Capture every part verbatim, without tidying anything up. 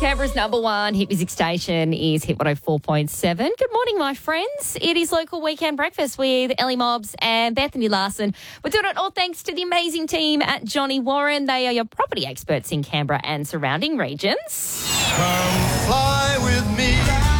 Canberra's number one hit music station is Hit one oh four point seven. Good morning, my friends. It is Local Weekend Breakfast with Ellie Mobbs and Bethany Larson. We're doing it all thanks to the amazing team at Johnny Warren. They are your property experts in Canberra and surrounding regions. Come fly with me.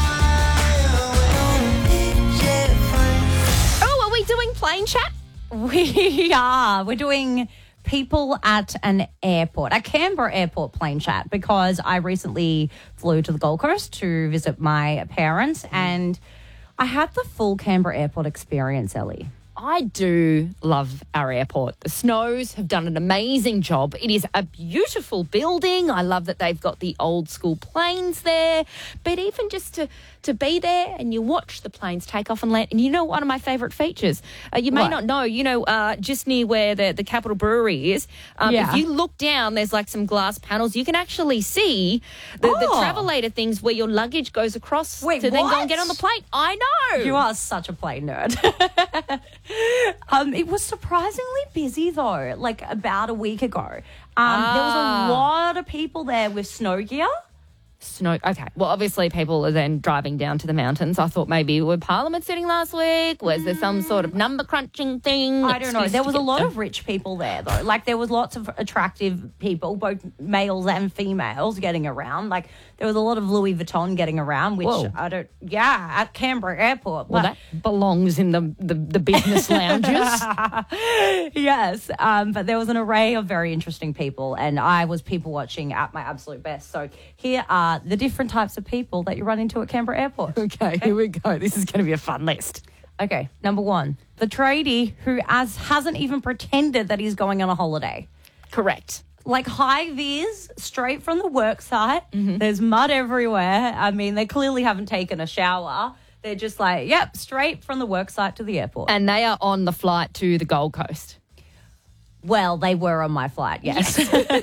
Oh, are we doing plane chat? We are. We're doing people at an airport, a Canberra airport plane chat, because I recently flew to the Gold Coast to visit my parents and I had the full Canberra airport experience, Ellie. I do love our airport. The Snows have done an amazing job. It is a beautiful building. I love that they've got the old school planes there. But even just to, to be there and you watch the planes take off and land. And you know one of my favourite features? Uh, you may What? not know, you know, uh, just near where the, the Capital Brewery is, um, Yeah. if you look down, there's like some glass panels. You can actually see the, the Oh. travelator things where your luggage goes across Wait, to then go what? and get on the plane. I know. You are such a plane nerd. um, it was surprisingly busy, though, like about a week ago. Um, Ah. There was a lot of people there with snow gear. Snow. Okay. Well, obviously, people are then driving down to the mountains. I thought maybe were Parliament sitting last week? Was there some sort of number crunching thing? I don't know. Excuse There to was a get lot them? of rich people there, though. Like, there was lots of attractive people, both males and females, getting around. Like, there was a lot of Louis Vuitton getting around, which Whoa. I don't... Yeah, at Canberra Airport. Well, But- that belongs in the the, the business lounges. yes, um, but there was an array of very interesting people, and I was people watching at my absolute best. So here are the different types of people that you run into at Canberra Airport. Okay, here we go. This is going to be a fun list. Okay, number one, the tradie who as hasn't even pretended that he's going on a holiday. Correct. Like high vis, straight from the work site. Mm-hmm. There's mud everywhere. I mean, they clearly haven't taken a shower. They're just like, yep, straight from the work site to the airport. And they are on the flight to the Gold Coast. Well, they were on my flight, yes.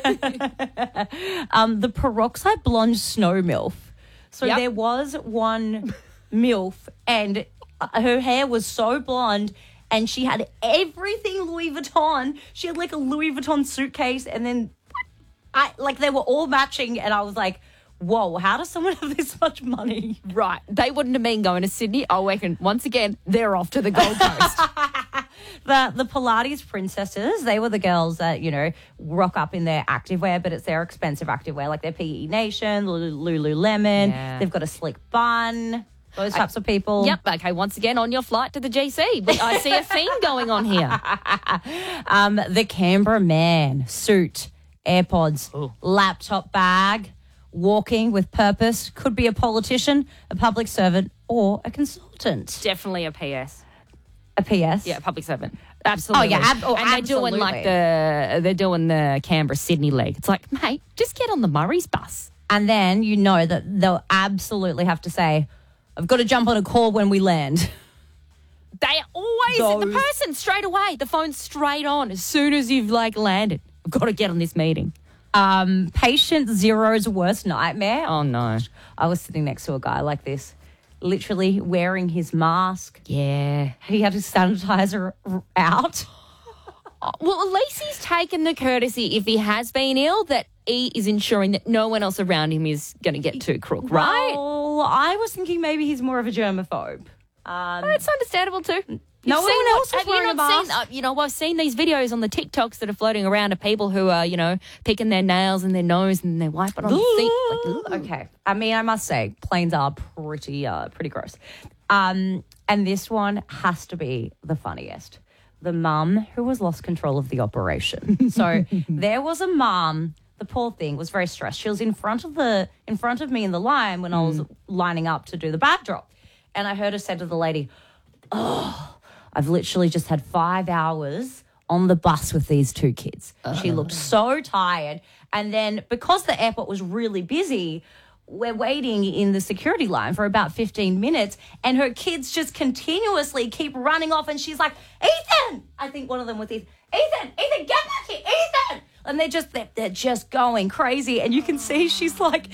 um, the peroxide blonde snow MILF. So Yep. there was one MILF and uh, her hair was so blonde and she had everything Louis Vuitton. She had like a Louis Vuitton suitcase and then I like they were all matching and I was like, whoa, how does someone have this much money? Right. They wouldn't have been going to Sydney. I reckon, once again, they're off to the Gold Coast. The the Pilates princesses, they were the girls that, you know, rock up in their activewear, but it's their expensive activewear, like their P E Nation, Lulu- Lululemon. Yeah. They've got a slick bun, those types of people. Yep. Okay, once again, on your flight to the G C. But I see a theme going on here. Um, the Canberra man, suit, AirPods, Ooh. laptop bag, walking with purpose, could be a politician, a public servant, or a consultant. Definitely a P S. A P S. Yeah, public servant. Absolutely. Oh, yeah, ab- oh, and they're doing like absolutely. the they're doing the Canberra Sydney leg. It's like, mate, just get on the Murray's bus. And then you know that they'll absolutely have to say, I've got to jump on a call when we land. They always the Those- person straight away, the phone's straight on as soon as you've like landed. I've got to get on this meeting. Um, patient zero's worst nightmare. Oh no. I was sitting next to a guy like this, literally wearing his mask. Yeah. He had his sanitizer r- out. Well, at least he's taken the courtesy if he has been ill that he is ensuring that no one else around him is going to get too crook, right? Well, I was thinking maybe he's more of a germaphobe. Um, It's understandable too. No You've one seen else that- is have you wearing a not seen, mask. uh, you know, I've seen these videos on the TikToks that are floating around of people who are, you know, picking their nails and their nose and they wipe it on the seat. Like, ooh. Okay. I mean, I must say, planes are pretty, uh, pretty gross. Um, and this one has to be the funniest. The mum who was lost control of the operation. So there was a mum. The poor thing was very stressed. She was in front of the in front of me in the line when I was lining up to do the backdrop, and I heard her say to the lady, "Oh, I've literally just had five hours on the bus with these two kids." She looked so tired. And then because the airport was really busy, we're waiting in the security line for about fifteen minutes and her kids just continuously keep running off and she's like, Ethan! I think one of them was Ethan. Ethan! Ethan, get back here! Ethan! And they're just, they're, they're just going crazy. And you can see she's like,